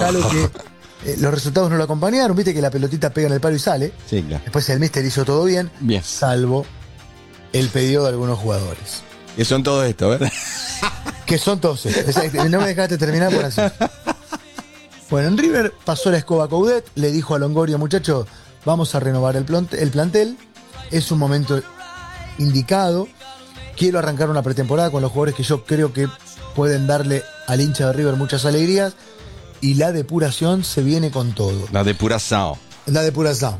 Déjalo que los resultados no lo acompañaron. Viste que la pelotita pega en el palo y sale. Sí, claro. Después el míster hizo todo bien, Bien. salvo el pedido de algunos jugadores. Que son todo esto, ¿verdad? Que son todos estos. No me dejaste terminar por así. Bueno, en River pasó la escoba a Coudet, le dijo a Longoria, muchacho, vamos a renovar el plantel. Es un momento indicado. Quiero arrancar una pretemporada con los jugadores que yo creo que pueden darle al hincha de River muchas alegrías. Y la depuración se viene con todo. La depuración. La depuración.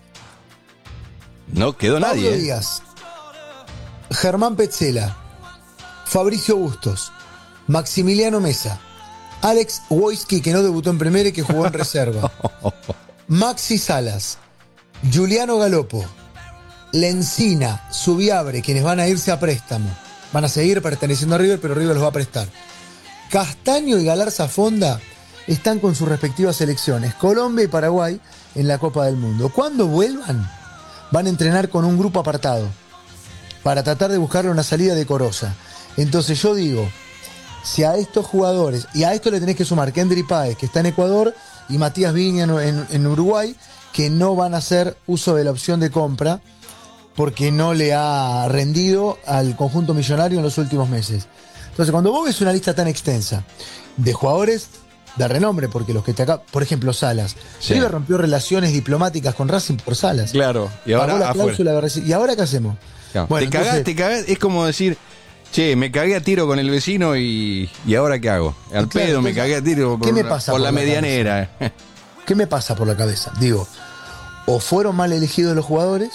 No quedó Pablo nadie. Díaz, Germán Petzela, Fabricio Bustos, Maximiliano Mesa, Alex Wojski, que no debutó en primera y que jugó en reserva, Maxi Salas, Juliano Galopo, Lencina, Subiabre, quienes van a irse a préstamo. Van a seguir perteneciendo a River, pero River los va a prestar. Castaño y Galarza Fonda están con sus respectivas selecciones, Colombia y Paraguay, en la Copa del Mundo. Cuando vuelvan, van a entrenar con un grupo apartado para tratar de buscarle una salida decorosa. Entonces yo digo, si a estos jugadores, y a esto le tenés que sumar Kendry Páez, que está en Ecuador, y Matías Viña en Uruguay, que no van a hacer uso de la opción de compra porque no le ha rendido al conjunto millonario en los últimos meses. Entonces, cuando vos ves una lista tan extensa de jugadores de renombre, porque los que te acá, por ejemplo, Salas, Sí. River rompió relaciones diplomáticas con Racing por Salas. Claro. Y Pagó ahora la afuera. cláusula de Racing. ¿Y ahora qué hacemos? Claro. Bueno, te cagás. Es como decir, che, me cagué a tiro con el vecino y ahora qué hago. Al Claro, pedo me entonces, cagué a tiro ¿qué me pasa por la por la medianera. ¿Qué me pasa por la cabeza? Digo, o fueron mal elegidos los jugadores,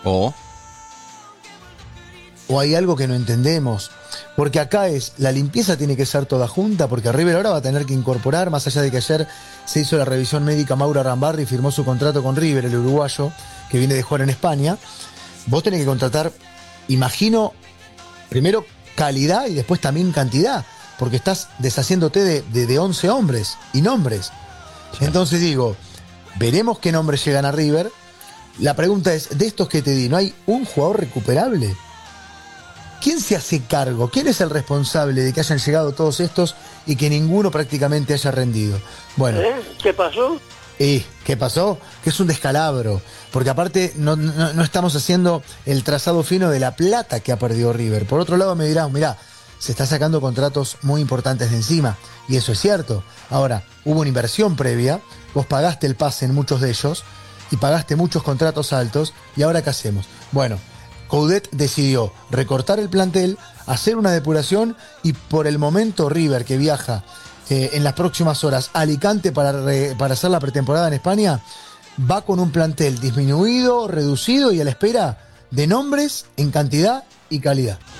o hay algo que no entendemos. Porque acá la limpieza tiene que ser toda junta, porque River ahora va a tener que incorporar, más allá de que ayer se hizo la revisión médica, Mauro Rambarri firmó su contrato con River, el uruguayo, que viene de jugar en España. Vos tenés que contratar, imagino, primero calidad y después también cantidad, porque estás deshaciéndote de 11 hombres y nombres. Entonces digo, veremos qué nombres llegan a River. La pregunta es, de estos que te di, ¿no hay un jugador recuperable? ¿Quién se hace cargo? ¿Quién es el responsable de que hayan llegado todos estos y que ninguno prácticamente haya rendido? Bueno. ¿Qué pasó? ¿Qué pasó? Que es un descalabro. Porque aparte no estamos haciendo el trazado fino de la plata que ha perdido River. Por otro lado me dirán, mirá, se está sacando contratos muy importantes de encima. Y eso es cierto. Ahora, hubo una inversión previa, vos pagaste el pase en muchos de ellos y pagaste muchos contratos altos. ¿Y ahora qué hacemos? Bueno, Coudet decidió recortar el plantel, hacer una depuración y por el momento River, que viaja en las próximas horas a Alicante para hacer la pretemporada en España, va con un plantel disminuido, reducido y a la espera de nombres en cantidad y calidad.